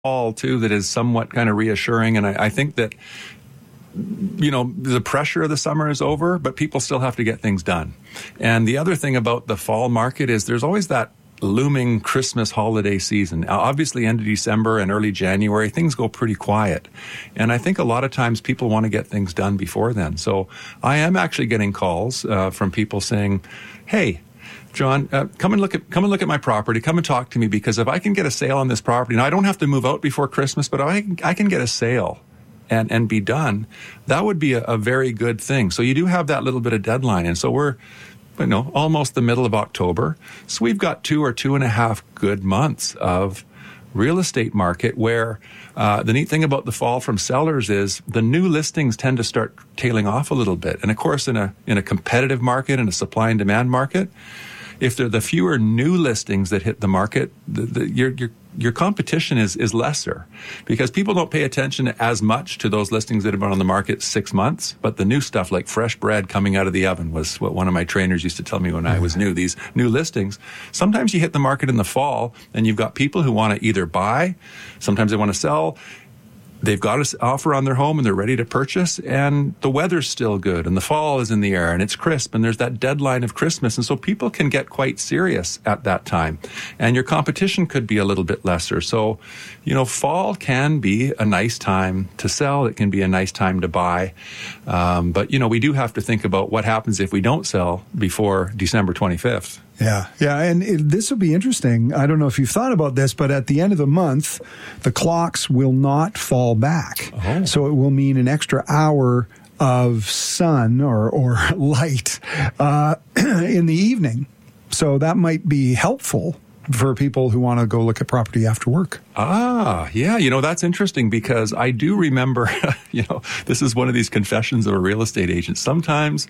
fall too that is somewhat kind of reassuring. And I think that, the pressure of the summer is over, but people still have to get things done. And the other thing about the fall market is there's always that looming Christmas holiday season. Obviously, end of December and early January, things go pretty quiet. And I think a lot of times people want to get things done before then. So I am actually getting calls from people saying, hey, John, come and look at my property. Come and talk to me, because if I can get a sale on this property, now I don't have to move out before Christmas, but I can get a sale and be done, that would be a very good thing. So you do have that little bit of deadline. And so we're, almost the middle of October. So we've got 2 or 2.5 good months of real estate market where the neat thing about the fall from sellers is the new listings tend to start tailing off a little bit. And of course, in a competitive market, in a supply and demand market, if there are the fewer new listings that hit the market, your competition is lesser, because people don't pay attention as much to those listings that have been on the market 6 months. But the new stuff, like fresh bread coming out of the oven, was what one of my trainers used to tell me when I was new. These new listings, sometimes you hit the market in the fall and you've got people who want to either buy, sometimes they want to sell. They've got an offer on their home and they're ready to purchase, and the weather's still good and the fall is in the air and it's crisp and there's that deadline of Christmas. And so people can get quite serious at that time, and your competition could be a little bit lesser. So, fall can be a nice time to sell. It can be a nice time to buy. But, we do have to think about what happens if we don't sell before December 25th. Yeah. And this will be interesting. I don't know if you've thought about this, but at the end of the month, the clocks will not fall back. Oh. So it will mean an extra hour of sun or light in the evening. So that might be helpful for people who want to go look at property after work. Yeah. That's interesting, because I do remember, this is one of these confessions of a real estate agent. Sometimes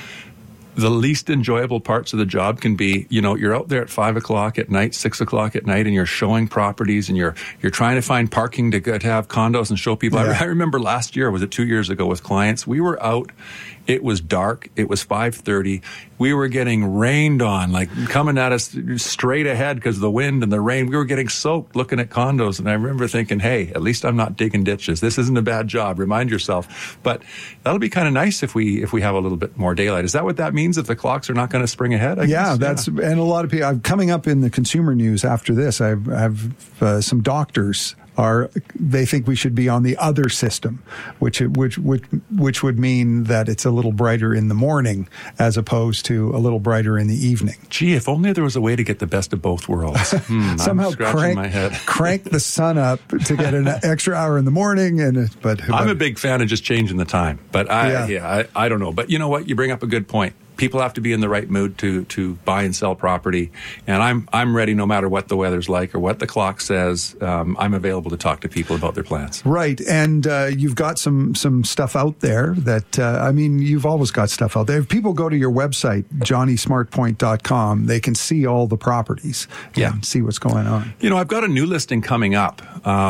the least enjoyable parts of the job can be, you're out there at 5 o'clock at night, 6 o'clock at night, and you're showing properties, and you're trying to find parking to have condos and show people. Yeah. I remember last year, was it 2 years ago, with clients, we were out. It was dark. It was 5:30. We were getting rained on, like coming at us straight ahead because of the wind and the rain. We were getting soaked looking at condos. And I remember thinking, hey, at least I'm not digging ditches. This isn't a bad job. Remind yourself. But that'll be kind of nice if we have a little bit more daylight. Is that what that means, if the clocks are not going to spring ahead? I guess? And a lot of people, coming up in the consumer news after this, I have some doctors they think we should be on the other system, which would mean that it's a little brighter in the morning as opposed to a little brighter in the evening. Gee, if only there was a way to get the best of both worlds. Somehow crank the sun up to get an extra hour in the morning. But I'm a big fan of just changing the time. But I don't know. But you know what? You bring up a good point. People have to be in the right mood to buy and sell property, and I'm ready no matter what the weather's like or what the clock says. I'm available to talk to people about their plans. Right, and you've got some stuff out there that you've always got stuff out there. If people go to your website, johnnysmartpoint.com, they can see all the properties and see what's going on. I've got a new listing coming up.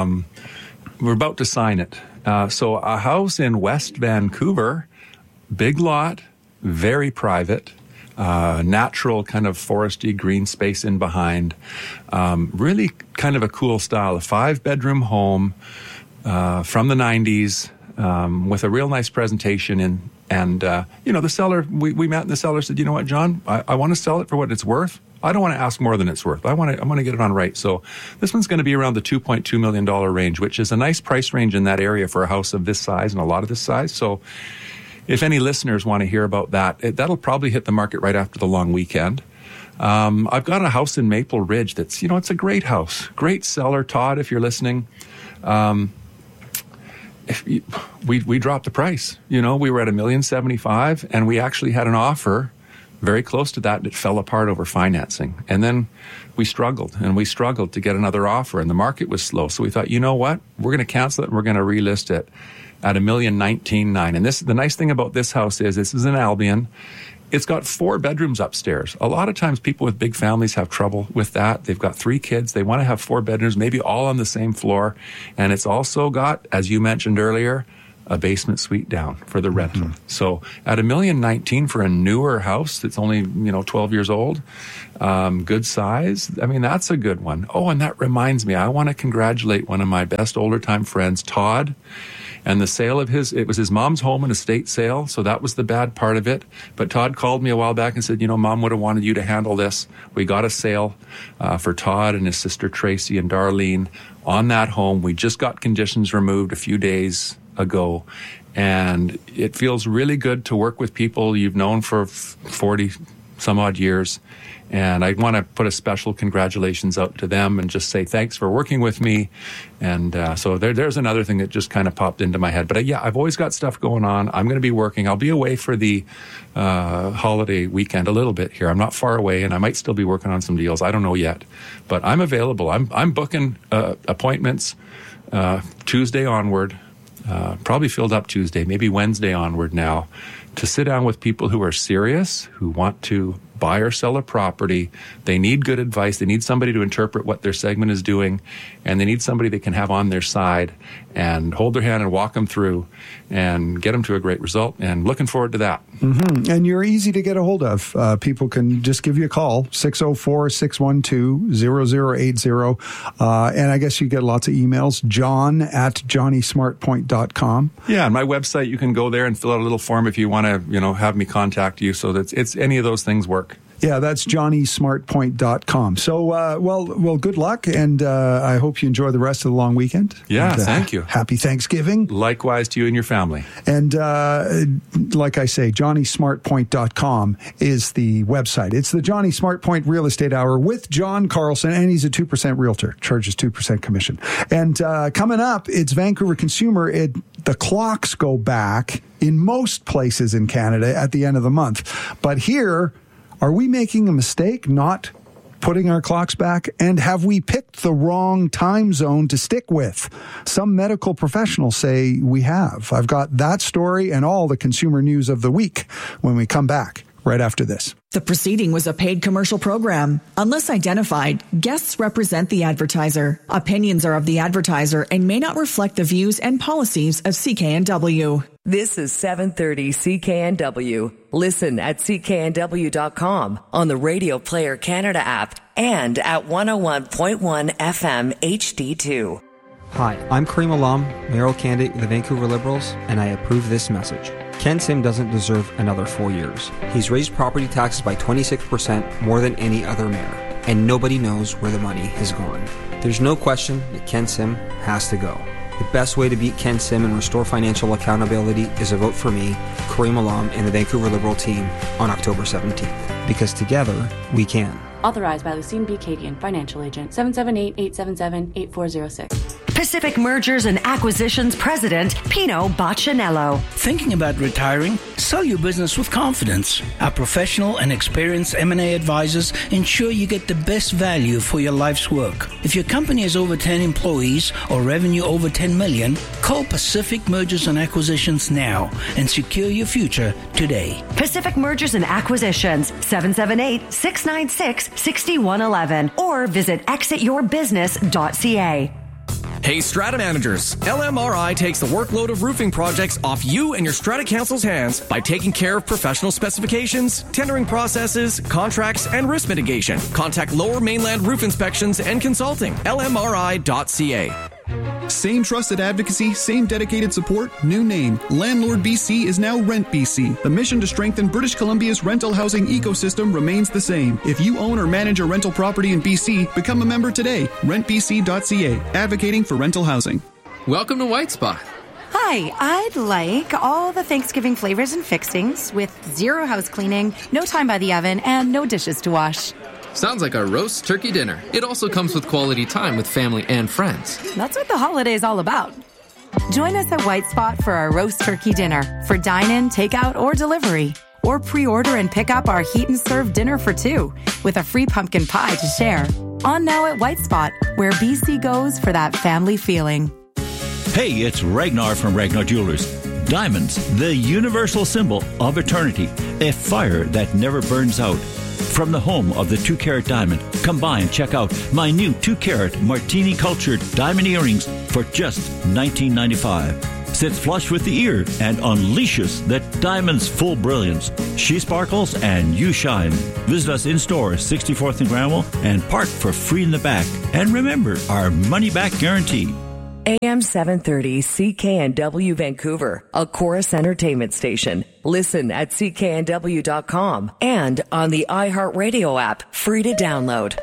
We're about to sign it. So a house in West Vancouver, big lot. Very private, natural kind of foresty green space in behind. Really kind of a cool style, a 5-bedroom home from the 90s with a real nice presentation. And the seller, we met, and the seller said, you know what, John, I want to sell it for what it's worth. I don't want to ask more than it's worth. I want to get it on right. So this one's going to be around the $2.2 million range, which is a nice price range in that area for a house of this size and a lot of this size. So if any listeners want to hear about that, that'll probably hit the market right after the long weekend. I've got a house in Maple Ridge that's, it's a great house. Great seller, Todd, if you're listening. We dropped the price. We were at $1,075,000, and we actually had an offer very close to that, and it fell apart over financing. And then we struggled to get another offer, and the market was slow. So we thought, you know what? We're going to cancel it, and we're going to relist it at $1,019,900. And the nice thing about this house is this is in Albion. It's got 4 bedrooms upstairs. A lot of times people with big families have trouble with that. They've got 3 kids. They want to have 4 bedrooms, maybe all on the same floor. And it's also got, as you mentioned earlier, a basement suite down for the rental. So at $1,019,000 for a newer house that's only 12 years old, good size, I mean, that's a good one. Oh, and that reminds me, I want to congratulate one of my best older time friends, Todd. And the sale of it was his mom's home, an estate sale, so that was the bad part of it. But Todd called me a while back and said, Mom would have wanted you to handle this. We got a sale for Todd and his sister Tracy and Darlene on that home. We just got conditions removed a few days ago. And it feels really good to work with people you've known for 40 some odd years. And I want to put a special congratulations out to them and just say thanks for working with me. And so there's another thing that just kind of popped into my head. But I've always got stuff going on. I'm going to be working. I'll be away for the holiday weekend a little bit here. I'm not far away, and I might still be working on some deals. I don't know yet. But I'm available. I'm booking appointments Tuesday onward, probably filled up Tuesday, maybe Wednesday onward now, to sit down with people who are serious, who want to buy or sell a property. They need good advice. They need somebody to interpret what their segment is doing, and they need somebody they can have on their side and hold their hand and walk them through and get them to a great result. And looking forward to that. Mm-hmm. And you're easy to get a hold of. People can just give you a call, 604-612-0080. And I guess you get lots of emails, john@johnnysmartpoint.com. Yeah, on my website, you can go there and fill out a little form if you want to, have me contact you. So that it's any of those things work. Yeah, that's johnnysmartpoint.com. So, well, good luck, and I hope you enjoy the rest of the long weekend. Yeah, and, thank you. Happy Thanksgiving. Likewise to you and your family. And like I say, johnnysmartpoint.com is the website. It's the Johnny Smartpoint Real Estate Hour with John Carlson, and he's a 2% realtor, charges 2% commission. And coming up, it's Vancouver Consumer. The clocks go back in most places in Canada at the end of the month. But here, are we making a mistake not putting our clocks back? And have we picked the wrong time zone to stick with? Some medical professionals say we have. I've got that story and all the consumer news of the week when we come back right after this. The proceeding was a paid commercial program. Unless identified, guests represent the advertiser. Opinions are of the advertiser and may not reflect the views and policies of CKNW. This is 730 CKNW. Listen at cknw.com, on the Radio Player Canada app, and at 101.1 FM HD2. Hi, I'm Kareem Alam, mayoral candidate of the Vancouver Liberals, and I approve this message. Ken Sim doesn't deserve another 4 years. He's raised property taxes by 26% more than any other mayor, and nobody knows where the money has gone. There's no question that Ken Sim has to go. The best way to beat Ken Sim and restore financial accountability is a vote for me, Kareem Alam, and the Vancouver Liberal team on October 17th. Because together, we can. Authorized by Lucine B. Cadian, Financial Agent, 778-877-8406. Pacific Mergers and Acquisitions President, Pino Baccinello. Thinking about retiring? Sell your business with confidence. Our professional and experienced M&A advisors ensure you get the best value for your life's work. If your company has over 10 employees or revenue over $10 million, call Pacific Mergers and Acquisitions now and secure your future today. Pacific Mergers and Acquisitions, 778-696-6111, or visit exityourbusiness.ca. Hey Strata managers, LMRI takes the workload of roofing projects off you and your Strata Council's hands by taking care of professional specifications, tendering processes, contracts, and risk mitigation. Contact Lower Mainland Roof Inspections and Consulting, lmri.ca. Same trusted advocacy, same dedicated support, new name. Landlord BC is now Rent BC. The mission to strengthen British Columbia's rental housing ecosystem remains the same. If you own or manage a rental property in BC, become a member today. rentbc.ca, advocating for rental housing. Welcome to White Spot. Hi, I'd like all the Thanksgiving flavors and fixings with zero house cleaning, no time by the oven, and no dishes to wash. Sounds like a roast turkey dinner. It also comes with quality time with family and friends. That's what the holiday's all about. Join us at White Spot for our roast turkey dinner for dine-in, takeout, or delivery. Or pre-order and pick up our heat and serve dinner for two with a free pumpkin pie to share. On now at White Spot, where BC goes for that family feeling. Hey, it's Ragnar from Ragnar Jewelers. Diamonds, the universal symbol of eternity. A fire that never burns out. From the home of the 2-carat diamond, come by and check out my new 2-carat martini cultured diamond earrings for just $19.95. sits flush with the ear and unleashes that diamond's full brilliance. She sparkles and you shine. Visit us in store, 64th and Granville, and park for free in the back. And remember, our money-back guarantee. AM 730 CKNW Vancouver, a Chorus Entertainment station. Listen at cknw.com and on the iHeartRadio app, free to download.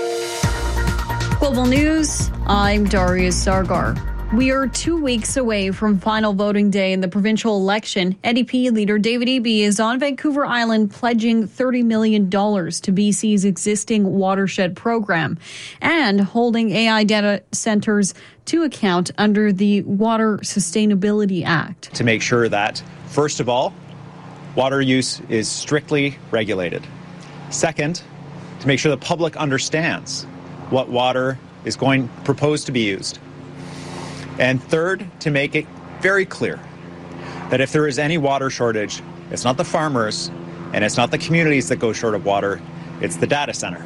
Global News, I'm Darius Sargar. We are 2 weeks away from final voting day in the provincial election. NDP leader David Eby is on Vancouver Island pledging $30 million to BC's existing watershed program and holding AI data centers to account under the Water Sustainability Act. To make sure that, first of all, water use is strictly regulated. Second, to make sure the public understands what water is proposed to be used. And third, to make it very clear that if there is any water shortage, it's not the farmers and it's not the communities that go short of water, it's the data center.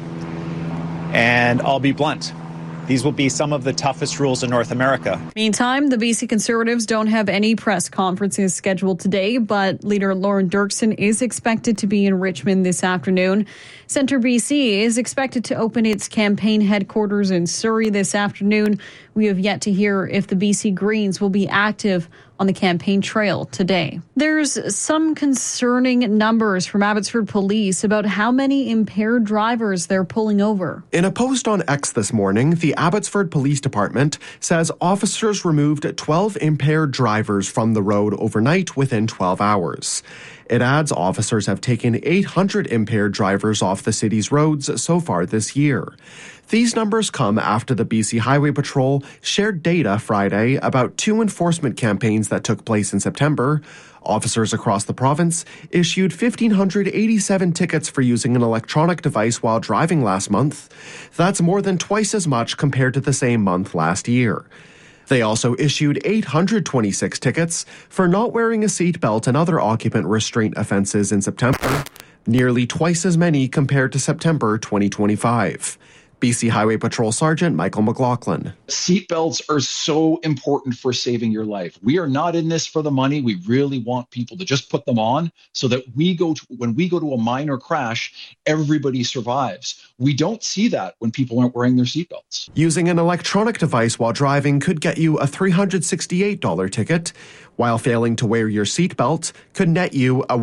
And I'll be blunt. These will be some of the toughest rules in North America. Meantime, the BC Conservatives don't have any press conferences scheduled today, but leader Lauren Dirksen is expected to be in Richmond this afternoon. Centre BC is expected to open its campaign headquarters in Surrey this afternoon. We have yet to hear if the BC Greens will be active on the campaign trail today. There's some concerning numbers from Abbotsford Police about how many impaired drivers they're pulling over. In a post on X this morning, the Abbotsford Police Department says officers removed 12 impaired drivers from the road overnight within 12 hours. It adds officers have taken 800 impaired drivers off the city's roads so far this year. These numbers come after the BC Highway Patrol shared data Friday about 2 enforcement campaigns that took place in September. Officers across the province issued 1,587 tickets for using an electronic device while driving last month. That's more than twice as much compared to the same month last year. They also issued 826 tickets for not wearing a seatbelt and other occupant restraint offences in September, nearly twice as many compared to September 2025. BC Highway Patrol Sergeant Michael McLaughlin. Seatbelts are so important for saving your life. We are not in this for the money. We really want people to just put them on so that when we go to a minor crash, everybody survives. We don't see that when people aren't wearing their seatbelts. Using an electronic device while driving could get you a $368 ticket, while failing to wear your seatbelt could net you a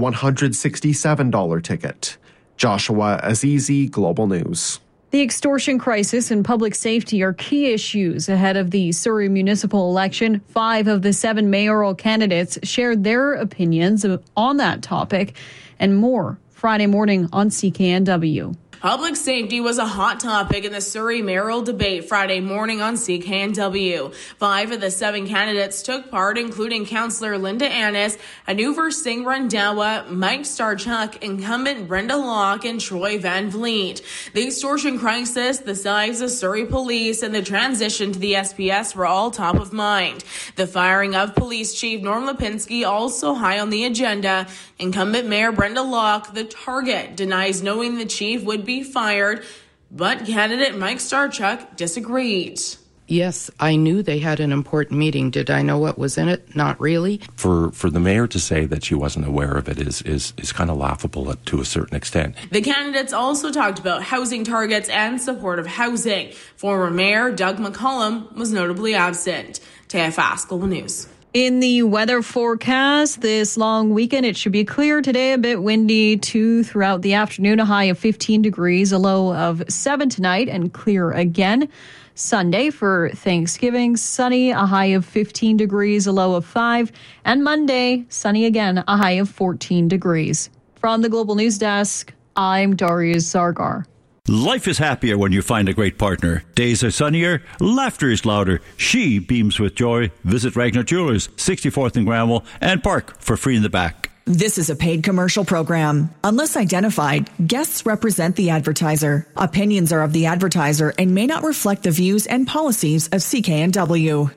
$167 ticket. Joshua Azizi, Global News. The extortion crisis and public safety are key issues ahead of the Surrey municipal election. 5 of the 7 mayoral candidates shared their opinions on that topic and more Friday morning on CKNW. Public safety was a hot topic in the Surrey mayoral debate Friday morning on CKNW. 5 of the 7 candidates took part, including Councillor Linda Annis, Anuvar Singh Randhawa, Mike Starchuk, incumbent Brenda Locke, and Troy Van Vliet. The extortion crisis, the size of Surrey Police, and the transition to the SPS were all top of mind. The firing of Police Chief Norm Lipinski also high on the agenda. Incumbent Mayor Brenda Locke, the target, denies knowing the chief would be fired, but candidate Mike Starchuk disagreed. Yes, I knew they had an important meeting. Did I know what was in it? Not really. For the mayor to say that she wasn't aware of it is kind of laughable to a certain extent. The candidates also talked about housing targets and supportive housing. Former Mayor Doug McCollum was notably absent. TFS Global News. In the weather forecast, this long weekend, it should be clear today, a bit windy too throughout the afternoon, a high of 15 degrees, a low of 7 tonight, and clear again. Sunday for Thanksgiving, sunny, a high of 15 degrees, a low of 5. And Monday, sunny again, a high of 14 degrees. From the Global News Desk, I'm Darius Sargar. Life is happier when you find a great partner. Days are sunnier, laughter is louder. She beams with joy. Visit Ragnar Jewelers, 64th and Granville, and park for free in the back. This is a paid commercial program. Unless identified, guests represent the advertiser. Opinions are of the advertiser and may not reflect the views and policies of CKNW.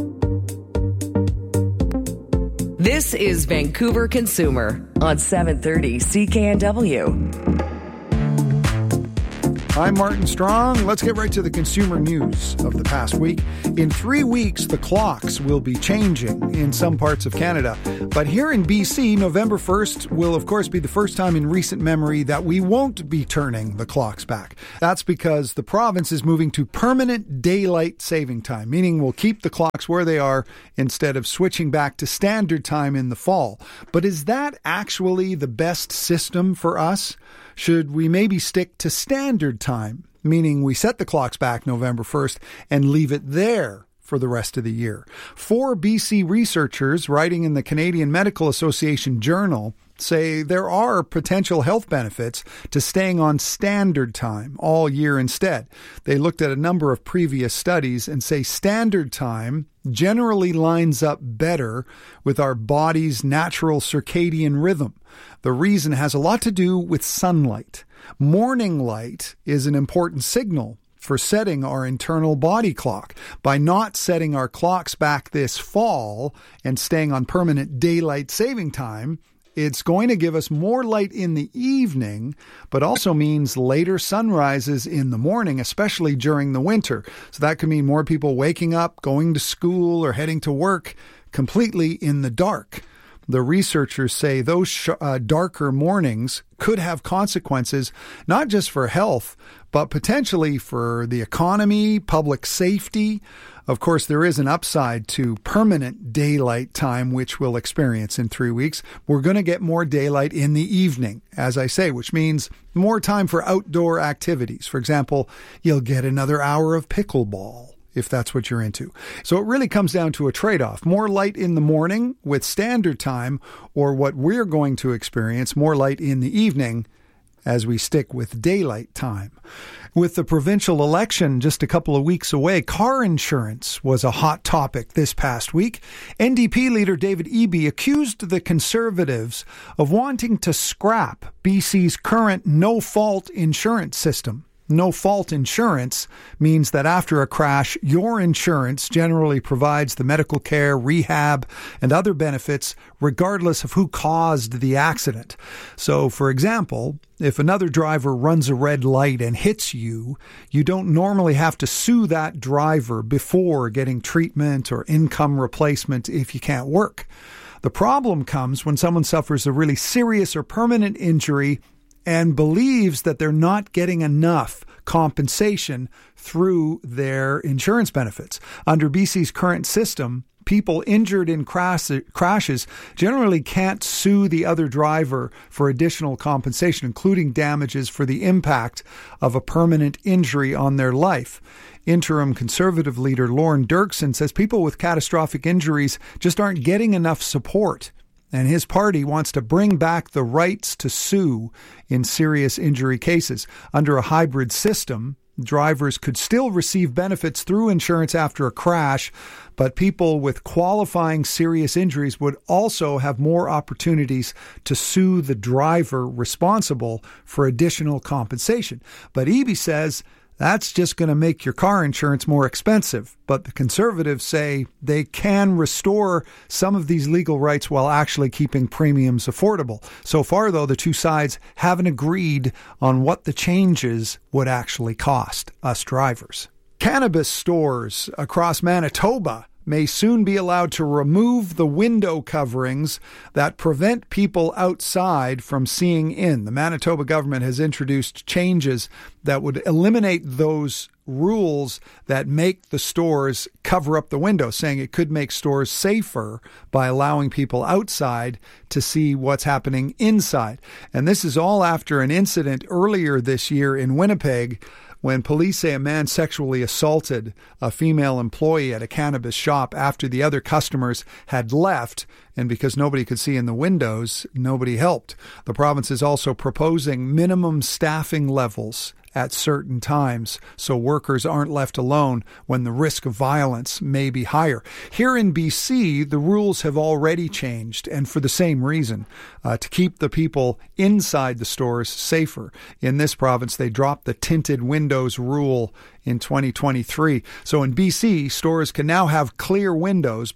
This is Vancouver Consumer on 730 CKNW. I'm Martin Strong. Let's get right to the consumer news of the past week. In 3 weeks, the clocks will be changing in some parts of Canada. But here in BC, November 1st will, of course, be the first time in recent memory that we won't be turning the clocks back. That's because the province is moving to permanent daylight saving time, meaning we'll keep the clocks where they are instead of switching back to standard time in the fall. But is that actually the best system for us? Should we maybe stick to standard time, meaning we set the clocks back November 1st and leave it there for the rest of the year? 4 BC researchers writing in the Canadian Medical Association Journal say there are potential health benefits to staying on standard time all year instead. They looked at a number of previous studies and say standard time generally lines up better with our body's natural circadian rhythm. The reason has a lot to do with sunlight. Morning light is an important signal for setting our internal body clock. By not setting our clocks back this fall and staying on permanent daylight saving time, it's going to give us more light in the evening, but also means later sunrises in the morning, especially during the winter. So that could mean more people waking up, going to school, or heading to work completely in the dark. The researchers say those darker mornings could have consequences, not just for health, but potentially for the economy, public safety. Of course, there is an upside to permanent daylight time, which we'll experience in 3 weeks. We're going to get more daylight in the evening, as I say, which means more time for outdoor activities. For example, you'll get another hour of pickleball, if that's what you're into. So it really comes down to a trade-off. More light in the morning with standard time, or what we're going to experience, more light in the evening as we stick with daylight time. With the provincial election just a couple of weeks away, car insurance was a hot topic this past week. NDP leader David Eby accused the Conservatives of wanting to scrap BC's current no-fault insurance system. No-fault insurance means that after a crash, your insurance generally provides the medical care, rehab, and other benefits regardless of who caused the accident. So, for example, if another driver runs a red light and hits you, you don't normally have to sue that driver before getting treatment or income replacement if you can't work. The problem comes when someone suffers a really serious or permanent injury and believes that they're not getting enough compensation through their insurance benefits. Under BC's current system, people injured in crashes generally can't sue the other driver for additional compensation, including damages for the impact of a permanent injury on their life. Interim Conservative leader Lorne Dirksen says people with catastrophic injuries just aren't getting enough support. And his party wants to bring back the rights to sue in serious injury cases. Under a hybrid system, drivers could still receive benefits through insurance after a crash, but people with qualifying serious injuries would also have more opportunities to sue the driver responsible for additional compensation. But Eby says that's just going to make your car insurance more expensive. But the Conservatives say they can restore some of these legal rights while actually keeping premiums affordable. So far, though, the two sides haven't agreed on what the changes would actually cost us drivers. Cannabis stores across Manitoba may soon be allowed to remove the window coverings that prevent people outside from seeing in. The Manitoba government has introduced changes that would eliminate those rules that make the stores cover up the windows, saying it could make stores safer by allowing people outside to see what's happening inside. And this is all after an incident earlier this year in Winnipeg when police say a man sexually assaulted a female employee at a cannabis shop after the other customers had left, and because nobody could see in the windows, nobody helped. The province is also proposing minimum staffing levels at certain times so workers aren't left alone when the risk of violence may be higher. Here in BC, the rules have already changed, and for the same reason, to keep the people inside the stores safer. In this province, they dropped the tinted windows rule in 2023. So in BC, stores can now have clear windows, but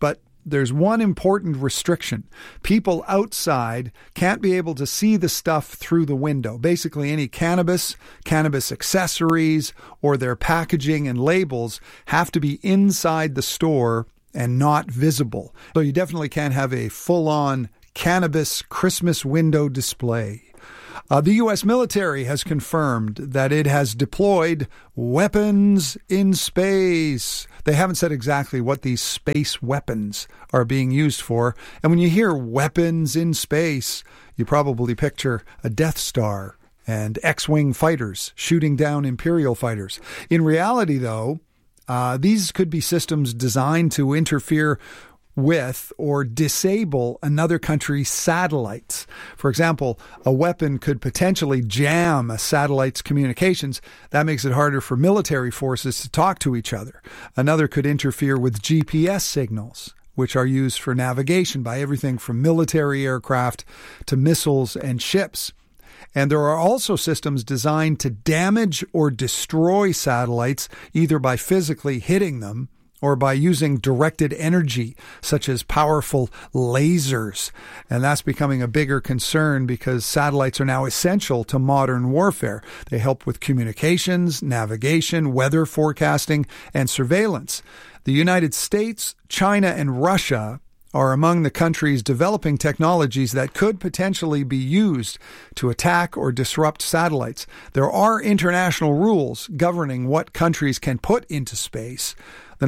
there's one important restriction. People outside can't be able to see the stuff through the window. Basically, any cannabis accessories, or their packaging and labels have to be inside the store and not visible. So you definitely can't have a full-on cannabis Christmas window display. The U.S. military has confirmed that it has deployed weapons in space. They haven't said exactly what these space weapons are being used for. And when you hear weapons in space, you probably picture a Death Star and X-Wing fighters shooting down Imperial fighters. In reality, though, these could be systems designed to interfere with or disable another country's satellites. For example, a weapon could potentially jam a satellite's communications. That makes it harder for military forces to talk to each other. Another could interfere with GPS signals, which are used for navigation by everything from military aircraft to missiles and ships. And there are also systems designed to damage or destroy satellites, either by physically hitting them or by using directed energy, such as powerful lasers. And that's becoming a bigger concern because satellites are now essential to modern warfare. They help with communications, navigation, weather forecasting, and surveillance. The United States, China, and Russia are among the countries developing technologies that could potentially be used to attack or disrupt satellites. There are international rules governing what countries can put into space. The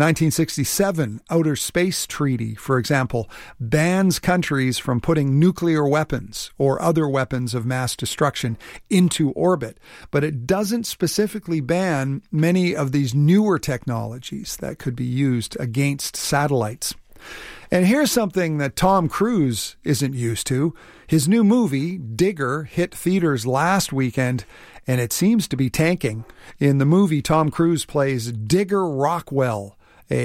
1967 Outer Space Treaty, for example, bans countries from putting nuclear weapons or other weapons of mass destruction into orbit. But it doesn't specifically ban many of these newer technologies that could be used against satellites. And here's something that Tom Cruise isn't used to. His new movie, Digger, hit theaters last weekend, and it seems to be tanking. In the movie, Tom Cruise plays Digger Rockwell,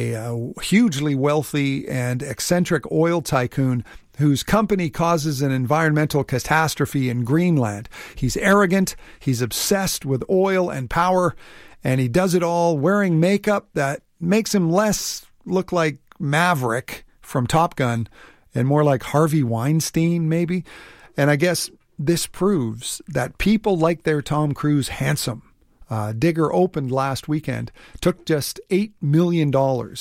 a hugely wealthy and eccentric oil tycoon whose company causes an environmental catastrophe in Greenland. He's arrogant, he's obsessed with oil and power, and he does it all wearing makeup that makes him less look like Maverick from Top Gun and more like Harvey Weinstein, maybe. And I guess this proves that people like their Tom Cruise handsome. Digger opened last weekend, took just $8 million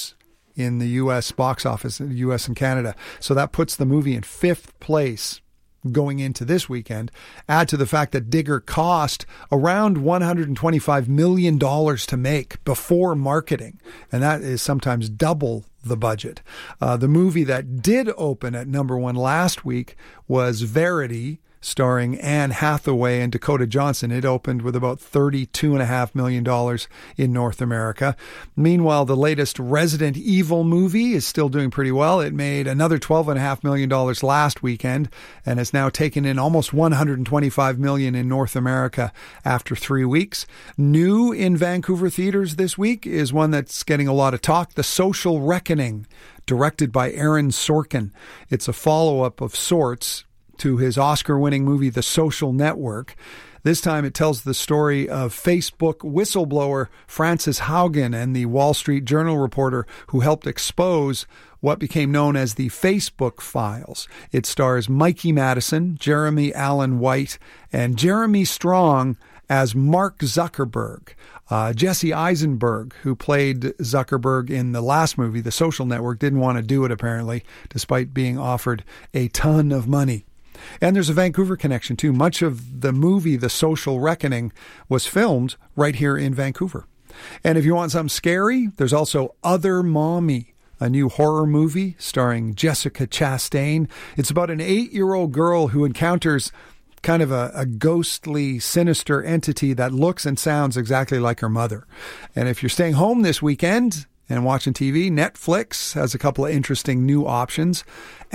in the U.S. box office, in the U.S. and Canada. So that puts the movie in 5th place going into this weekend. Add to the fact that Digger cost around $125 million to make before marketing, and that is sometimes double the budget. The movie that did open at number 1 last week was Verity, starring Anne Hathaway and Dakota Johnson. It opened with about $32.5 million in North America. Meanwhile, the latest Resident Evil movie is still doing pretty well. It made another $12.5 million last weekend and has now taken in almost $125 million in North America after 3 weeks. New in Vancouver theaters this week is one that's getting a lot of talk, The Social Reckoning, directed by Aaron Sorkin. It's a follow-up of sorts to his Oscar-winning movie, The Social Network. This time it tells the story of Facebook whistleblower Frances Haugen and the Wall Street Journal reporter who helped expose what became known as the Facebook Files. It stars Mikey Madison, Jeremy Allen White, and Jeremy Strong as Mark Zuckerberg. Jesse Eisenberg, who played Zuckerberg in the last movie, The Social Network, didn't want to do it apparently, despite being offered a ton of money. And there's a Vancouver connection, too. Much of the movie, The Social Reckoning, was filmed right here in Vancouver. And if you want something scary, there's also Other Mommy, a new horror movie starring Jessica Chastain. It's about an 8-year-old girl who encounters kind of a ghostly, sinister entity that looks and sounds exactly like her mother. And if you're staying home this weekend and watching TV, Netflix has a couple of interesting new options.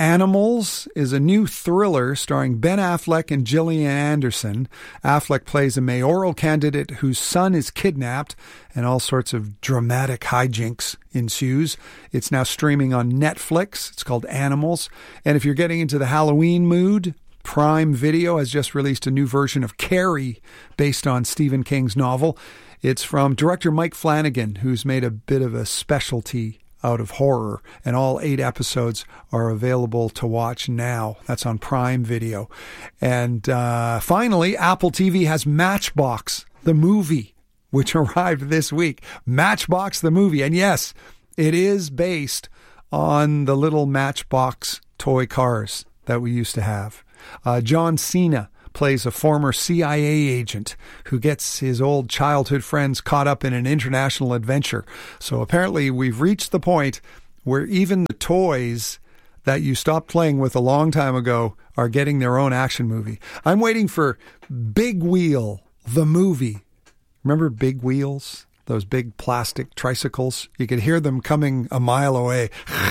Animals is a new thriller starring Ben Affleck and Gillian Anderson. Affleck plays a mayoral candidate whose son is kidnapped, and all sorts of dramatic hijinks ensues. It's now streaming on Netflix. It's called Animals. And if you're getting into the Halloween mood, Prime Video has just released a new version of Carrie based on Stephen King's novel. It's from director Mike Flanagan, who's made a bit of a specialty out of horror, and all 8 episodes are available to watch now. That's on Prime Video. And finally, Apple TV has Matchbox, the movie, which arrived this week. Matchbox, the movie. And yes, it is based on the little Matchbox toy cars that we used to have. John Cena plays a former CIA agent who gets his old childhood friends caught up in an international adventure. So apparently we've reached the point where even the toys that you stopped playing with a long time ago are getting their own action movie. I'm waiting for Big Wheel, the movie. Remember Big Wheels? Those big plastic tricycles? You could hear them coming a mile away.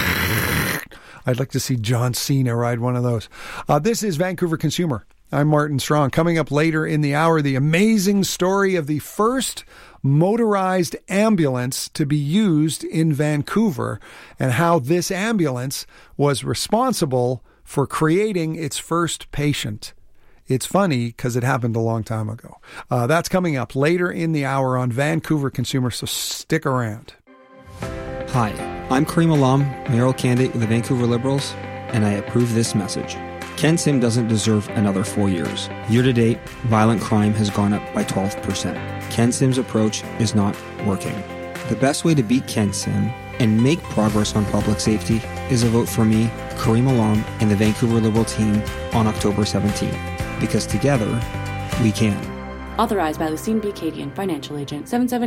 I'd like to see John Cena ride one of those. This is Vancouver Consumer. I'm Martin Strong. Coming up later in the hour, the amazing story of the first motorized ambulance to be used in Vancouver and how this ambulance was responsible for creating its first patient. It's funny because it happened a long time ago. That's coming up later in the hour on Vancouver Consumer, so stick around. Hi, I'm Kareem Alam, mayoral candidate with the Vancouver Liberals, and I approve this message. Ken Sim doesn't deserve another 4 years. Year to date, violent crime has gone up by 12%. Ken Sim's approach is not working. The best way to beat Ken Sim and make progress on public safety is a vote for me, Kareem Alam, and the Vancouver Liberal team on October 17th. Because together, we can. Authorized by Lucine B. Cadian, financial agent,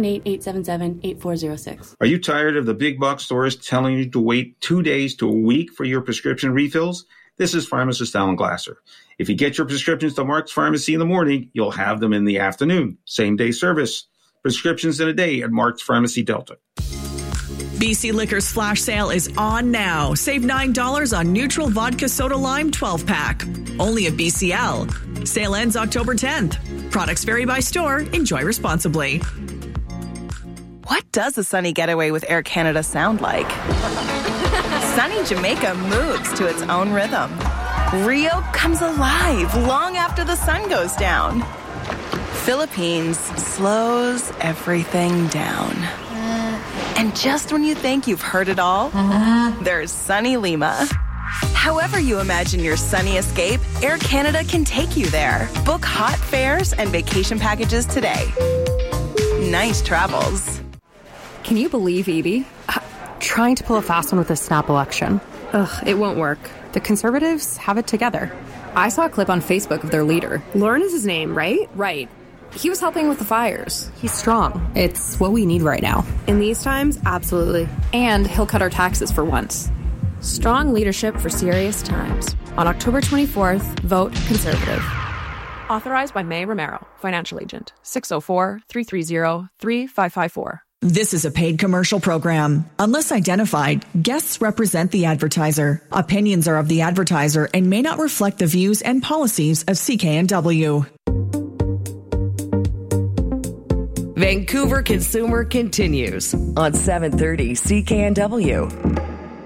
778-877-8406. Are you tired of the big box stores telling you to wait 2 days to a week for your prescription refills? This is pharmacist Alan Glasser. If you get your prescriptions to Mark's Pharmacy in the morning, you'll have them in the afternoon. Same-day service. Prescriptions in a day at Mark's Pharmacy Delta. BC Liquor's flash sale is on now. Save $9 on neutral vodka soda lime 12-pack. Only at BCL. Sale ends October 10th. Products vary by store. Enjoy responsibly. What does a sunny getaway with Air Canada sound like? Sunny Jamaica moves to its own rhythm. Rio comes alive long after the sun goes down. Philippines slows everything down. And just when you think you've heard it all, there's sunny Lima. However you imagine your sunny escape, Air Canada can take you there. Book hot fares and vacation packages today. Nice travels. Can you believe Evie? Trying to pull a fast one with a snap election. Ugh, it won't work. The Conservatives have it together. I saw a clip on Facebook of their leader. Lauren is his name, right? Right. He was helping with the fires. He's strong. It's what we need right now. In these times, absolutely. And he'll cut our taxes for once. Strong leadership for serious times. On October 24th, vote Conservative. Authorized by May Romero, financial agent. 604-330-3554. This is a paid commercial program. Unless identified, guests represent the advertiser. Opinions are of the advertiser and may not reflect the views and policies of CKNW. Vancouver Consumer continues on 730 CKNW.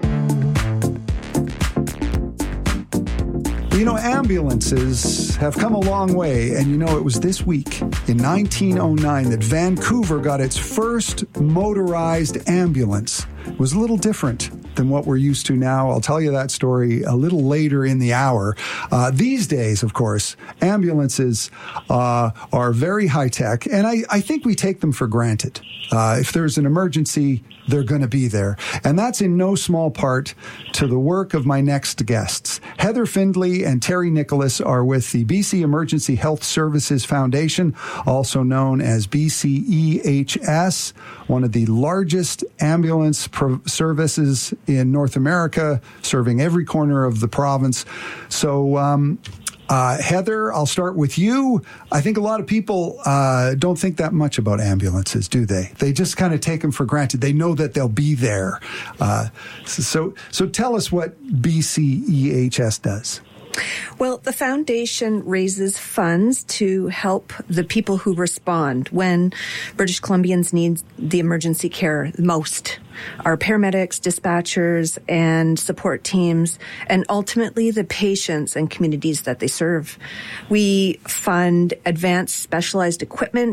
You know, ambulances have come a long way, and you know, it was this week in 1909 that Vancouver got its first motorized ambulance. It was a little different than what we're used to now. I'll tell you that story a little later in the hour. These days, of course, ambulances are very high tech, and I think we take them for granted. If there's an emergency, they're going to be there. And that's in no small part to the work of my next guests. Heather Findlay and Terry Nicholas are with the BC Emergency Health Services Foundation, also known as BCEHS, one of the largest ambulance services in North America, serving every corner of the province. So, Heather, I'll start with you. I think a lot of people don't think that much about ambulances, do they? They just kind of take them for granted. They know that they'll be there. So tell us what BCEHS does. Well, the foundation raises funds to help the people who respond when British Columbians need the emergency care most. Our paramedics, dispatchers, and support teams, and ultimately the patients and communities that they serve. We fund advanced specialized equipment,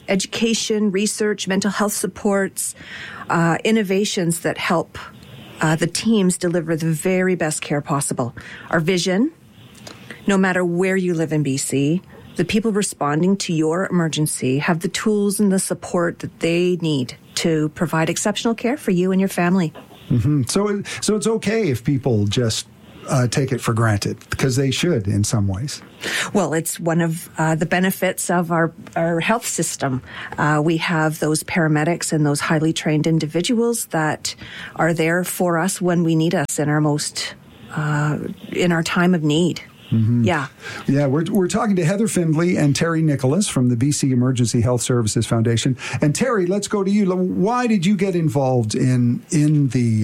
education, research, mental health supports, innovations that help the teams deliver the very best care possible. Our vision, no matter where you live in BC, the people responding to your emergency have the tools and the support that they need to provide exceptional care for you and your family. Mm-hmm. So it's okay if people just take it for granted, because they should in some ways. Well, it's one of the benefits of our health system. We have those paramedics and those highly trained individuals that are there for us when we need us in our most in our time of need. Mm-hmm. Yeah. We're talking to Heather Findlay and Terry Nicholas from the BC Emergency Health Services Foundation. And Terry, let's go to you. Why did you get involved in the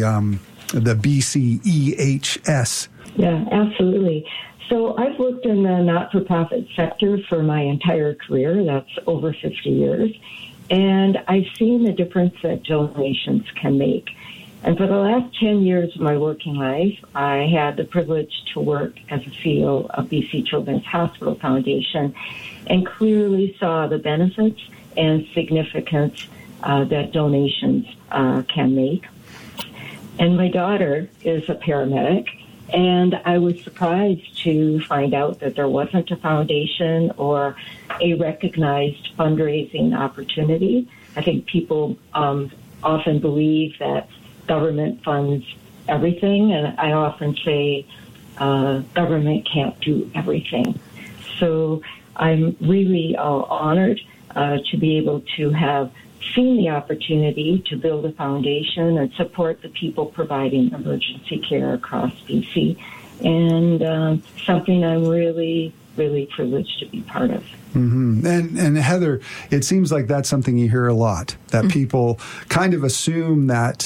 BC EHS? Yeah, absolutely. So I've worked in the not-for-profit sector for my entire career. That's over 50 years. And I've seen the difference that donations can make. And for the last 10 years of my working life, I had the privilege to work as a CEO of BC Children's Hospital Foundation and clearly saw the benefits and significance that donations can make. And my daughter is a paramedic, and I was surprised to find out that there wasn't a foundation or a recognized fundraising opportunity. I think people often believe that government funds everything, and I often say government can't do everything. So I'm really honored to be able to have seen the opportunity to build a foundation and support the people providing emergency care across BC, and something I'm really, really privileged to be part of. Mm-hmm. And Heather, it seems like that's something you hear a lot, that people kind of assume that,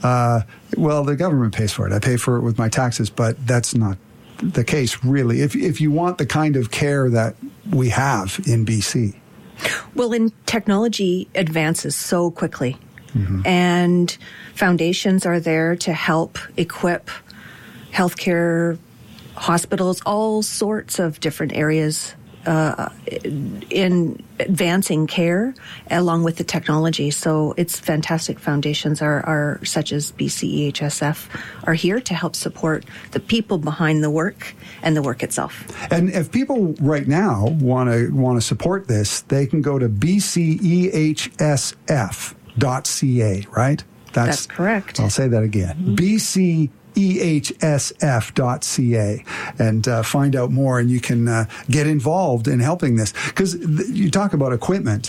the government pays for it. I pay for it with my taxes, but that's not the case, really. If you want the kind of care that we have in BC. Well, technology advances so quickly, and foundations are there to help equip healthcare hospitals, all sorts of different areas in advancing care along with the technology. So it's fantastic. Foundations are such as BC EHSF are here to help support the people behind the work and the work itself. And if people right now want to support this, they can go to bcehsf.ca, right? That's correct. I'll say that again. bcehsf.ca and find out more, and you can get involved in helping this. Because you talk about equipment.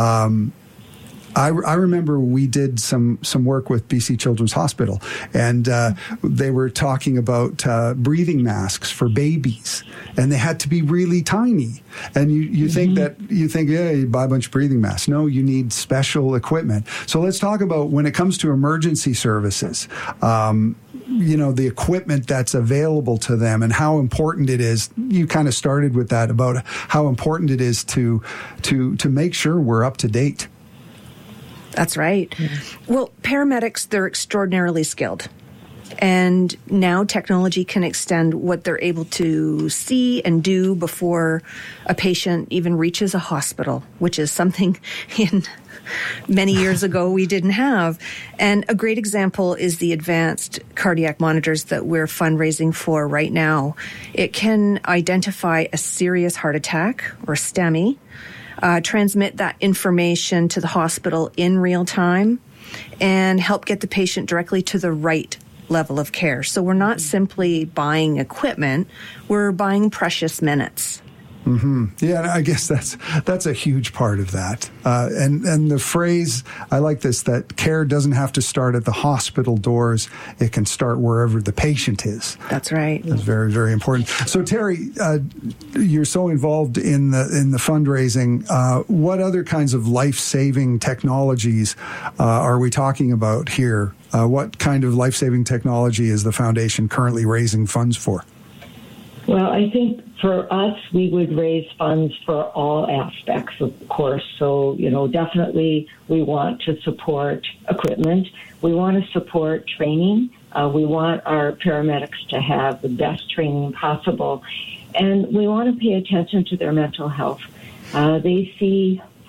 I remember we did some work with BC Children's Hospital, and they were talking about breathing masks for babies, and they had to be really tiny. And you think, yeah, you buy a bunch of breathing masks. No, you need special equipment. So let's talk about when it comes to emergency services, the equipment that's available to them and how important it is. You kind of started with that about how important it is to make sure we're up to date. That's right. Well, paramedics, they're extraordinarily skilled. And now technology can extend what they're able to see and do before a patient even reaches a hospital, which is something many years ago we didn't have. And a great example is the advanced cardiac monitors that we're fundraising for right now. It can identify a serious heart attack or STEMI, transmit that information to the hospital in real time, and help get the patient directly to the right level of care. So we're not simply buying equipment, we're buying precious minutes. Mm-hmm. Yeah, I guess that's a huge part of that. And the phrase, I like this, that care doesn't have to start at the hospital doors. It can start wherever the patient is. That's right. That's very, very important. So Terry, you're so involved in the fundraising. What other kinds of life-saving technologies are we talking about here? What kind of life-saving technology is the foundation currently raising funds for? Well, I think for us, we would raise funds for all aspects, of course. So, definitely we want to support equipment. We want to support training. We want our paramedics to have the best training possible. And we want to pay attention to their mental health. They see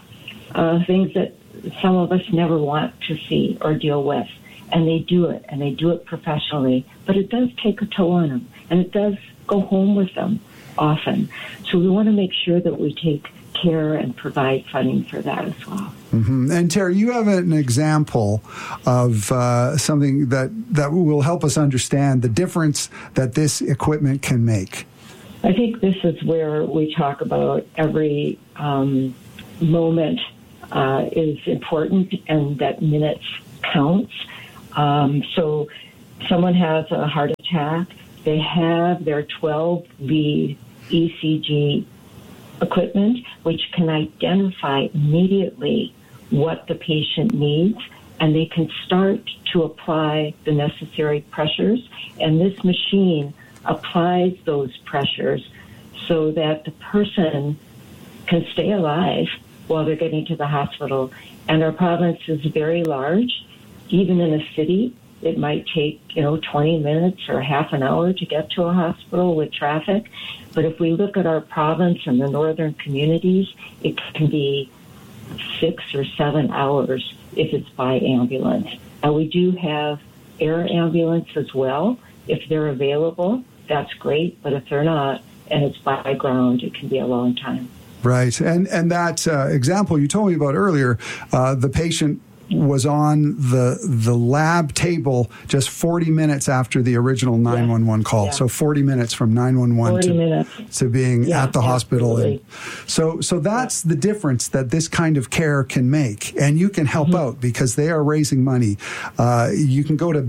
things that some of us never want to see or deal with. And they do it, and they do it professionally. But it does take a toll on them, and it does go home with them often. So we want to make sure that we take care and provide funding for that as well. Mm-hmm. And Terry, you have an example of something that will help us understand the difference that this equipment can make. I think this is where we talk about every moment is important and that minutes counts. So someone has a heart attack, they have their 12-lead ECG equipment, which can identify immediately what the patient needs, and they can start to apply the necessary pressures. And this machine applies those pressures so that the person can stay alive while they're getting to the hospital. And our province is very large. Even in a city, it might take, 20 minutes or half an hour to get to a hospital with traffic. But if we look at our province and the northern communities, it can be 6 or 7 hours if it's by ambulance. And we do have air ambulance as well. If they're available, that's great. But if they're not, and it's by ground, it can be a long time. Right. And that example you told me about earlier, the patient was on the lab table just 40 minutes after the original 911 call. Yeah. So 40 minutes from 911 to being at the hospital. And so that's the difference that this kind of care can make. And you can help out because they are raising money. You can go to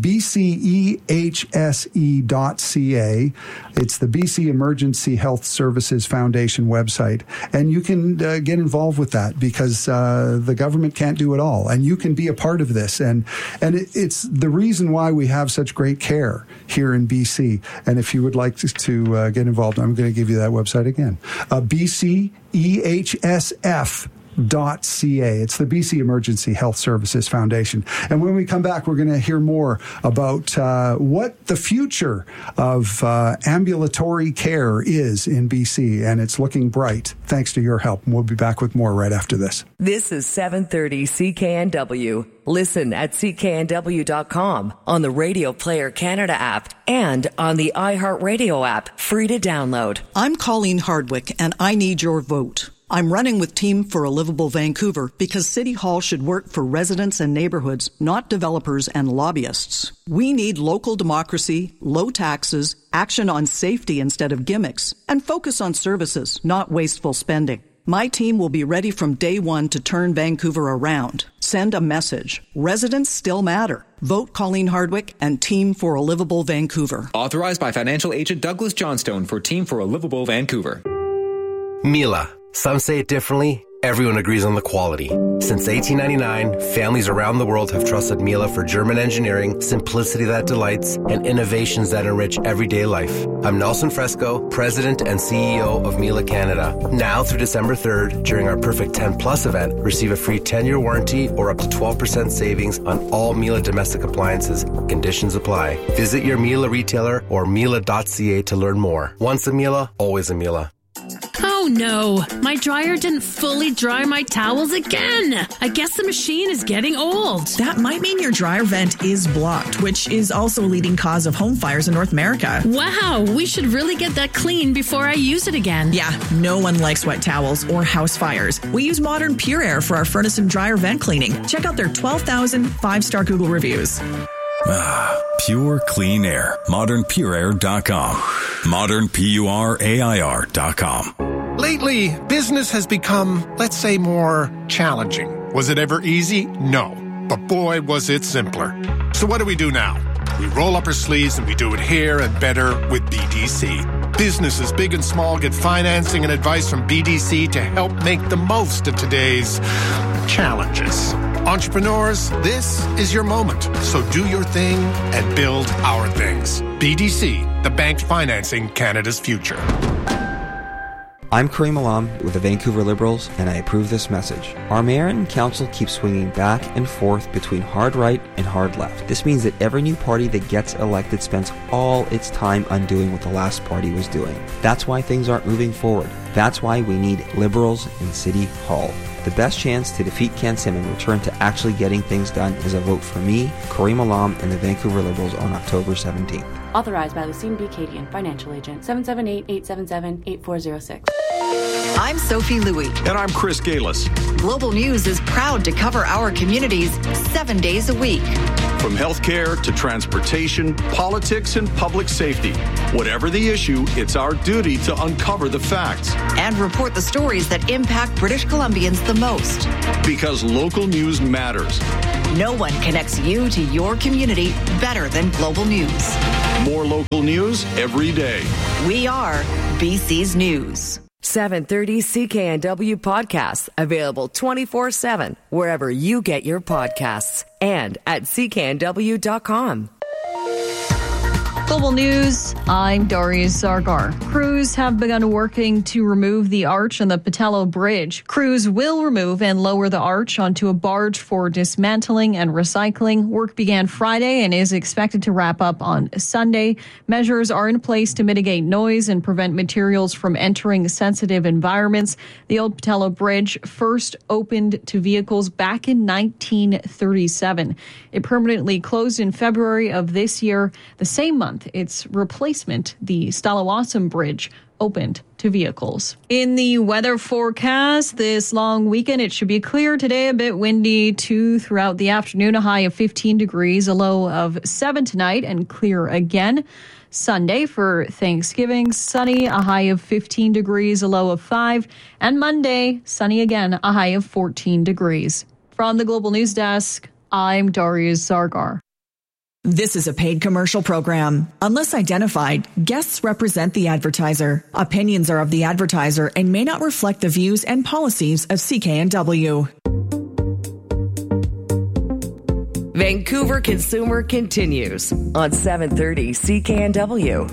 bcehse.ca. It's the BC Emergency Health Services Foundation website. And you can get involved with that because the government can't do it all. And you can be a part of this. And it's the reason why we have such great care here in BC. And if you would like to get involved, I'm going to give you that website again. BCEHSF.ca. It's the BC Emergency Health Services Foundation. And when we come back, we're going to hear more about what the future of ambulatory care is in BC, and it's looking bright thanks to your help. And we'll be back with more right after this. This is 730 CKNW. Listen at cknw.com, on the Radio Player Canada app, and on the iHeartRadio app, free to download. I'm Colleen Hardwick, and I need your vote. I'm running with Team for a Livable Vancouver because City Hall should work for residents and neighborhoods, not developers and lobbyists. We need local democracy, low taxes, action on safety instead of gimmicks, and focus on services, not wasteful spending. My team will be ready from day one to turn Vancouver around. Send a message. Residents still matter. Vote Colleen Hardwick and Team for a Livable Vancouver. Authorized by financial agent Douglas Johnstone for Team for a Livable Vancouver. Mila. Some say it differently. Everyone agrees on the quality. Since 1899, families around the world have trusted Mila for German engineering, simplicity that delights, and innovations that enrich everyday life. I'm Nelson Fresco, President and CEO of Mila Canada. Now through December 3rd, during our Perfect 10 Plus event, receive a free 10-year warranty or up to 12% savings on all Mila domestic appliances. Conditions apply. Visit your Mila retailer or Mila.ca to learn more. Once a Mila, always a Mila. Oh no, my dryer didn't fully dry my towels again. I guess the machine is getting old. That might mean your dryer vent is blocked, which is also a leading cause of home fires in North America. Wow, we should really get that clean before I use it again. Yeah, no one likes wet towels or house fires. We use Modern Pure Air for our furnace and dryer vent cleaning. Check out their 12,000 5-star Google reviews. Pure clean air. ModernPureAir.com. ModernPureAir.com. Lately, business has become, let's say, more challenging. Was it ever easy? No. But boy, was it simpler. So what do we do now? We roll up our sleeves and we do it here and better with BDC. Businesses big and small get financing and advice from BDC to help make the most of today's challenges. Entrepreneurs, this is your moment. So do your thing and build our things. BDC, the bank financing Canada's future. I'm Kareem Alam with the Vancouver Liberals, and I approve this message. Our mayor and council keep swinging back and forth between hard right and hard left. This means that every new party that gets elected spends all its time undoing what the last party was doing. That's why things aren't moving forward. That's why we need Liberals in City Hall. The best chance to defeat Ken Sim and return to actually getting things done is a vote for me, Kareem Alam, and the Vancouver Liberals on October 17th. Authorized by Lucine B. Cadian, Financial Agent, 778-877-8406. I'm Sophie Louie. And I'm Chris Galis. Global News is proud to cover our communities 7 days a week. From healthcare to transportation, politics, and public safety. Whatever the issue, it's our duty to uncover the facts. And report the stories that impact British Columbians the most. Because local news matters. No one connects you to your community better than Global News. More local news every day. We are BC's News. 730 CKNW podcasts, available 24/7 wherever you get your podcasts and at cknw.com. Global News, I'm Darius Zargar. Crews have begun working to remove the arch on the Patello Bridge. Crews will remove and lower the arch onto a barge for dismantling and recycling. Work began Friday and is expected to wrap up on Sunday. Measures are in place to mitigate noise and prevent materials from entering sensitive environments. The old Patello Bridge first opened to vehicles back in 1937. It permanently closed in February of this year. The same month, its replacement, the Stallawasam Bridge, opened to vehicles. In the weather forecast, this long weekend, it should be clear today, a bit windy too throughout the afternoon, a high of 15 degrees, a low of 7 tonight, and clear again. Sunday for Thanksgiving, sunny, a high of 15 degrees, a low of 5, and Monday, sunny again, a high of 14 degrees. From the Global News Desk, I'm Darius Zargar. This is a paid commercial program. Unless identified, guests represent the advertiser. Opinions are of the advertiser and may not reflect the views and policies of CKNW. Vancouver Consumer continues on 730 CKNW.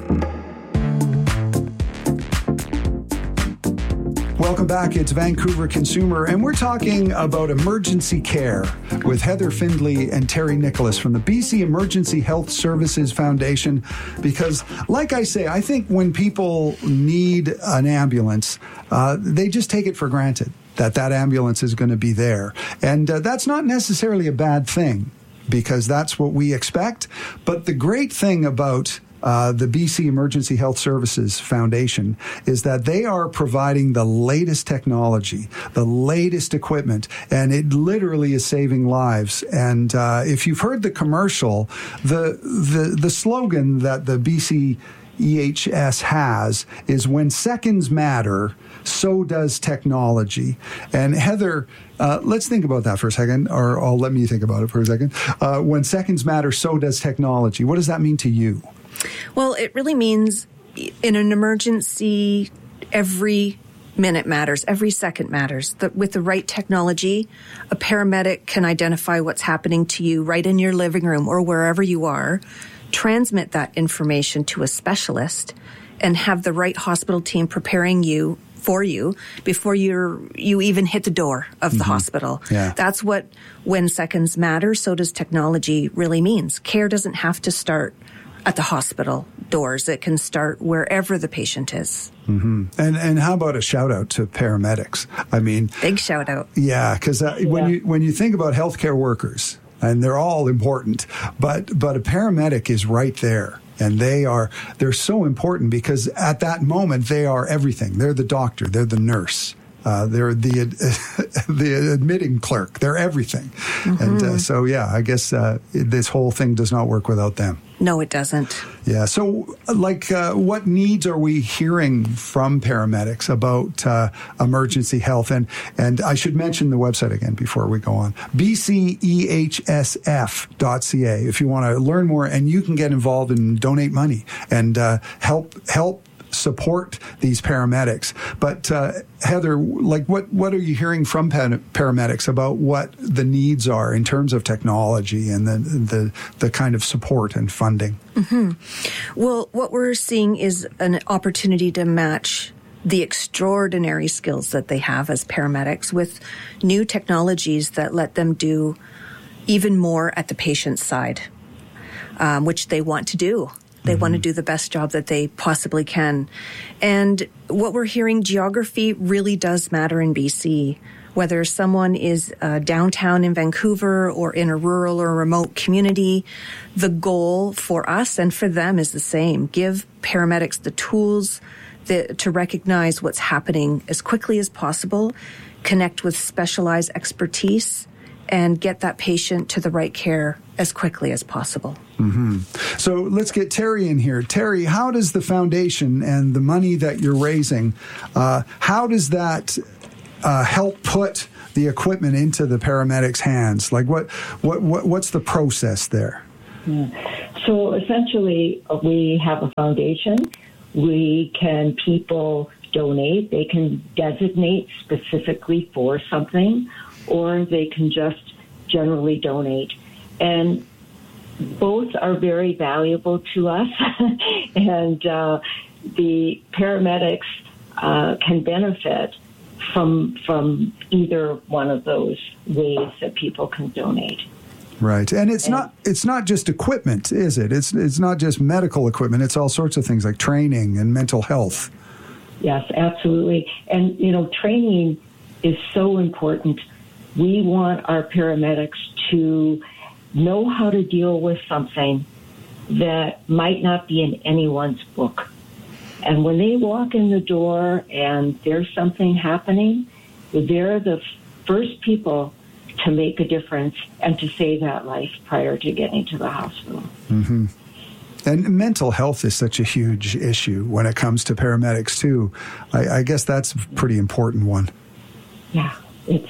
Welcome back. It's Vancouver Consumer, and we're talking about emergency care with Heather Findlay and Terry Nicholas from the BC Emergency Health Services Foundation. Because, like I say, I think when people need an ambulance, they just take it for granted that ambulance is going to be there. And that's not necessarily a bad thing, because that's what we expect. But the great thing about the BC Emergency Health Services Foundation is that they are providing the latest technology, the latest equipment, and it literally is saving lives. And if you've heard the commercial, the slogan that the BC EHS has is "When seconds matter, so does technology." And Heather, let's think about that for a second, or let me think about it for a second. When seconds matter, so does technology. What does that mean to you? Well, it really means in an emergency, every minute matters, every second matters. That with the right technology, a paramedic can identify what's happening to you right in your living room or wherever you are, transmit that information to a specialist, and have the right hospital team preparing you for you before you even hit the door of the hospital. Yeah. That's what when seconds matter, so does technology really means. Care doesn't have to start at the hospital doors. It can start wherever the patient is. Mm-hmm. And how about a shout out to paramedics? I mean, big shout out. Yeah, because when you think about healthcare workers, and they're all important, but a paramedic is right there. And they're so important because at that moment they are everything. They're the doctor, they're the nurse. They're the admitting clerk. They're everything. Mm-hmm. And so, I guess this whole thing does not work without them. No, it doesn't. Yeah. So, what needs are we hearing from paramedics about emergency health? And I should mention the website again before we go on. bcehsf.ca if you want to learn more, and you can get involved and donate money and help support these paramedics. But Heather, what are you hearing from paramedics about what the needs are in terms of technology and the kind of support and funding? Mm-hmm. Well, what we're seeing is an opportunity to match the extraordinary skills that they have as paramedics with new technologies that let them do even more at the patient's side, which they want to do. They want to do the best job that they possibly can. And what we're hearing, geography really does matter in BC. whether someone is downtown in Vancouver or in a rural or remote community. The goal for us and for them is the same. Give paramedics the tools to recognize what's happening as quickly as possible, connect with specialized expertise, and get that patient to the right care as quickly as possible. Mm-hmm. So let's get Terry in here. Terry, how does the foundation and the money that you're raising, how does that help put the equipment into the paramedics' hands? Like what's the process there? So essentially, we have a foundation. People donate. They can designate specifically for something, or they can just generally donate. And both are very valuable to us. And the paramedics can benefit from either one of those ways that people can donate. Right. And it's not just equipment, is it? It's not just medical equipment. It's all sorts of things like training and mental health. Yes, absolutely. And, training is so important. We want our paramedics to know how to deal with something that might not be in anyone's book. And when they walk in the door and there's something happening, they're the first people to make a difference and to save that life prior to getting to the hospital. Mm-hmm. And mental health is such a huge issue when it comes to paramedics, too. I guess that's a pretty important one. Yeah, it's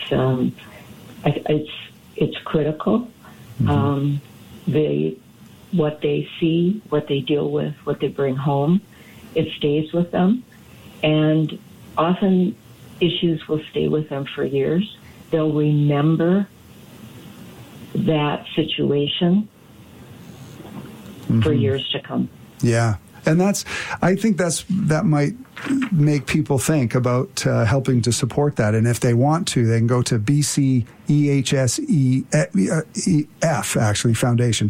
critical. Mm-hmm. What they see, what they deal with, what they bring home, it stays with them. And often issues will stay with them for years. They'll remember that situation for years to come. Yeah. And I think that might make people think about helping to support that. And if they want to, they can go to BC EHSF, actually, Foundation,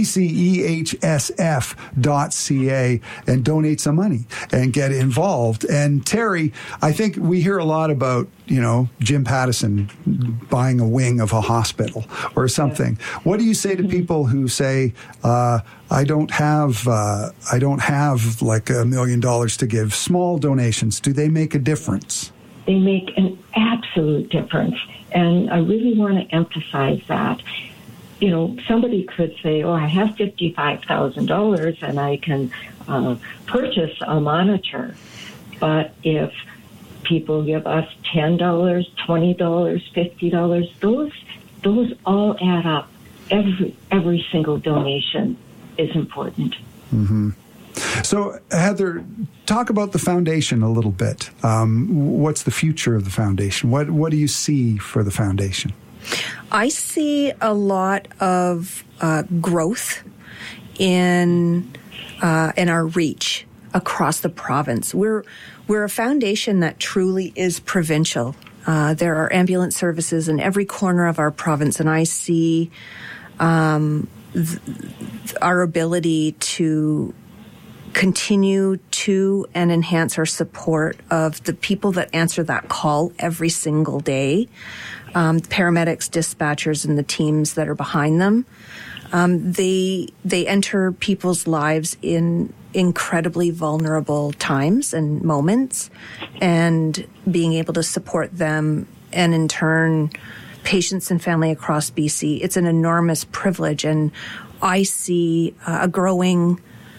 bcehsf.ca, and donate some money and get involved. And Terry, I think we hear a lot about, Jim Pattison buying a wing of a hospital or something. What do you say to people who say, I don't have like $1 million to give? Small donations, do they make a difference? They make an absolute difference. And I really want to emphasize that. Somebody could say, I have $55,000 and I can purchase a monitor. But if people give us $10, $20, $50, those all add up. Every single donation is important. Mm-hmm. So, Heather, talk about the foundation a little bit. What's the future of the foundation? What do you see for the foundation? I see a lot of growth in our reach across the province. We're a foundation that truly is provincial. There are ambulance services in every corner of our province, and I see our ability to continue to and enhance our support of the people that answer that call every single day, paramedics, dispatchers, and the teams that are behind them. They enter people's lives in incredibly vulnerable times and moments, and being able to support them and in turn patients and family across BC, it's an enormous privilege. And I see a growing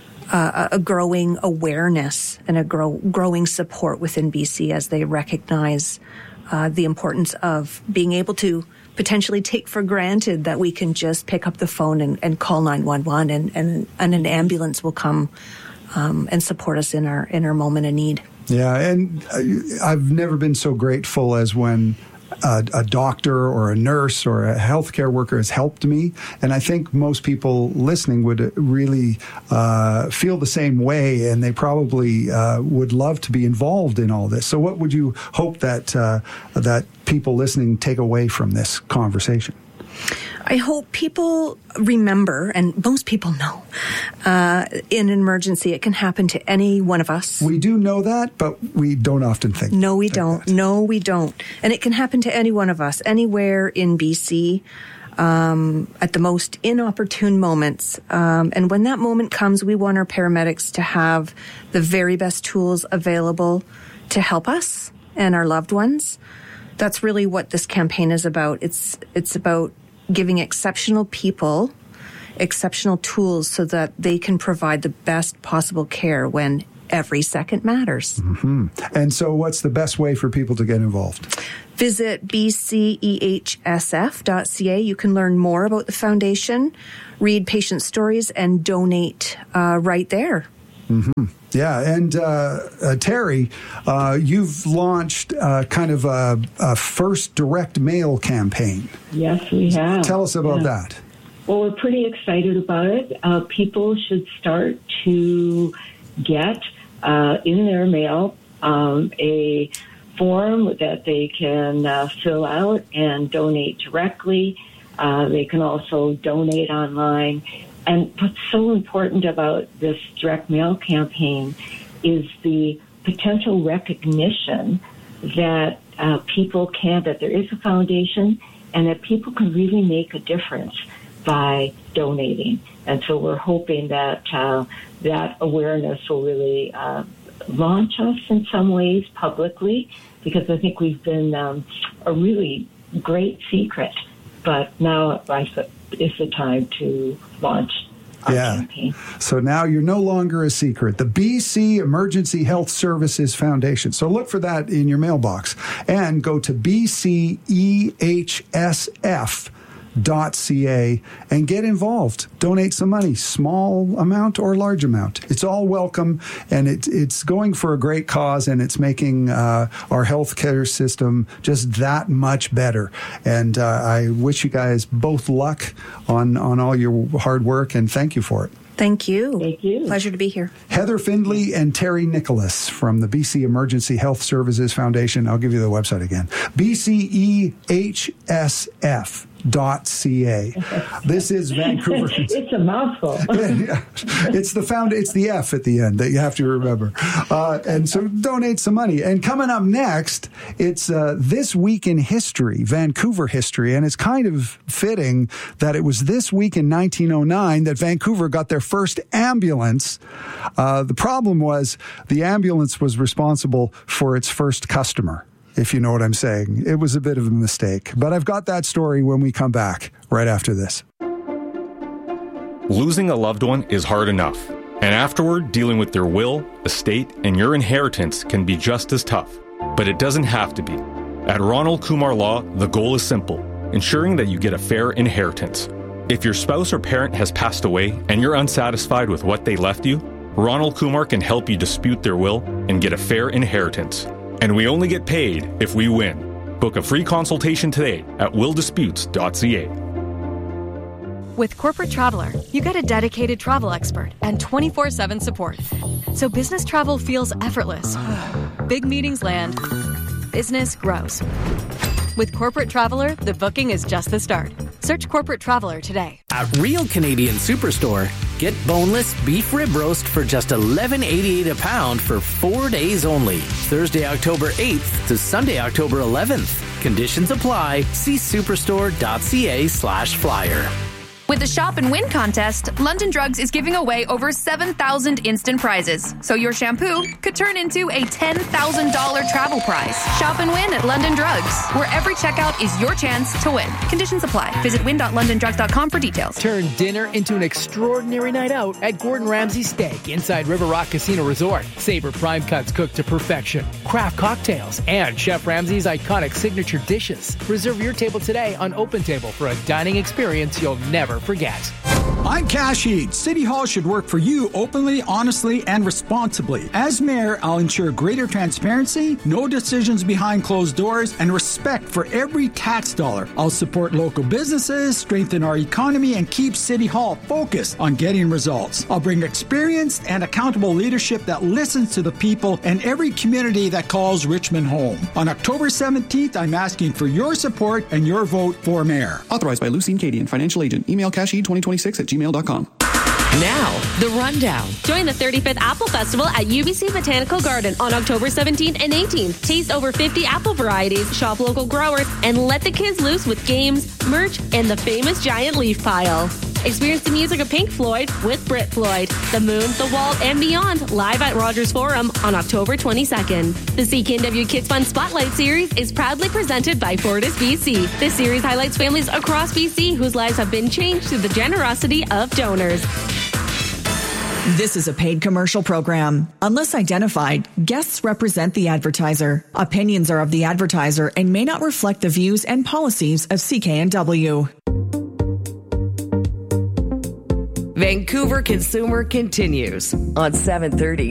awareness and a growing support within BC as they recognize the importance of being able to potentially take for granted that we can just pick up the phone and call 911 and an ambulance will come and support us in our moment of need. Yeah, and I've never been so grateful as when a doctor or a nurse or a healthcare worker has helped me. And I think most people listening would really feel the same way, and they probably would love to be involved in all this. So what would you hope that people listening take away from this conversation? I hope people remember, and most people know, in an emergency, it can happen to any one of us. We do know that, but we don't often think. No, we don't. No, we don't. And it can happen to any one of us, anywhere in BC, at the most inopportune moments. And when that moment comes, we want our paramedics to have the very best tools available to help us and our loved ones. That's really what this campaign is about. It's about giving exceptional people exceptional tools so that they can provide the best possible care when every second matters. Mm-hmm. And so what's the best way for people to get involved? Visit bcehsf.ca. You can learn more about the foundation, read patient stories, and donate right there. Mm-hmm. Yeah, and Terry, you've launched kind of a first direct mail campaign. Yes, we have. Tell us about that. Well, we're pretty excited about it. People should start to get in their mail a form that they can fill out and donate directly. They can also donate online. And what's so important about this direct mail campaign is the potential recognition that people can, that there is a foundation and that people can really make a difference by donating. And so we're hoping that that awareness will really launch us in some ways publicly, because I think we've been a really great secret. But now it's the time to launch our campaign. So now you're no longer a secret. The BC Emergency Health Services Foundation. So look for that in your mailbox and go to bcehsf.ca and get involved. Donate some money, small amount or large amount. It's all welcome, and it's going for a great cause, and it's making our healthcare system just that much better. And I wish you guys both luck on all your hard work, and thank you for it. Thank you. Thank you. Pleasure to be here. Heather Findlay and Terry Nicholas from the BC Emergency Health Services Foundation. I'll give you the website again. bcehsf.ca. This is Vancouver. It's a mouthful. It's the F at the end that you have to remember. And so donate some money. And coming up next, it's This Week in History, Vancouver history. And it's kind of fitting that it was this week in 1909 that Vancouver got their first ambulance. The problem was the ambulance was responsible for its first customer, if you know what I'm saying. It was a bit of a mistake. But I've got that story when we come back right after this. Losing a loved one is hard enough. And afterward, dealing with their will, estate, and your inheritance can be just as tough. But it doesn't have to be. At Ronald Kumar Law, the goal is simple: ensuring that you get a fair inheritance. If your spouse or parent has passed away and you're unsatisfied with what they left you, Ronald Kumar can help you dispute their will and get a fair inheritance. And we only get paid if we win. Book a free consultation today at willdisputes.ca. With Corporate Traveler, you get a dedicated travel expert and 24/7 support. So business travel feels effortless. Big meetings land. Business grows. With Corporate Traveler, the booking is just the start. Search Corporate Traveler today. At Real Canadian Superstore, get boneless beef rib roast for just $11.88 a pound for 4 days only. Thursday, October 8th to Sunday, October 11th. Conditions apply. See superstore.ca/flyer. With the Shop and Win contest, London Drugs is giving away over 7,000 instant prizes. So your shampoo could turn into a $10,000 travel prize. Shop and win at London Drugs, where every checkout is your chance to win. Conditions apply. Visit win.londondrugs.com for details. Turn dinner into an extraordinary night out at Gordon Ramsay Steak inside River Rock Casino Resort. Savor prime cuts cooked to perfection, craft cocktails, and Chef Ramsay's iconic signature dishes. Reserve your table today on OpenTable for a dining experience you'll never forget. I'm Cash Heed. City Hall should work for you openly, honestly, and responsibly. As mayor, I'll ensure greater transparency, no decisions behind closed doors, and respect for every tax dollar. I'll support local businesses, strengthen our economy, and keep City Hall focused on getting results. I'll bring experienced and accountable leadership that listens to the people and every community that calls Richmond home. On October 17th, I'm asking for your support and your vote for mayor. Authorized by Lucine Cadian, financial agent. Email cashheed2026@gmail.com. Now, the rundown. Join the 35th Apple Festival at UBC Botanical Garden on October 17th and 18th. Taste over 50 apple varieties, shop local growers, and let the kids loose with games, merch, and the famous giant leaf pile. Experience the music of Pink Floyd with Brit Floyd, The Moon, The Wall, and Beyond live at Rogers Forum on October 22nd. The CKNW Kids Fun Spotlight Series is proudly presented by Fortis BC. This series highlights families across BC whose lives have been changed through the generosity of donors. This is a paid commercial program. Unless identified, guests represent the advertiser. Opinions are of the advertiser and may not reflect the views and policies of CKNW. Vancouver Consumer continues on 730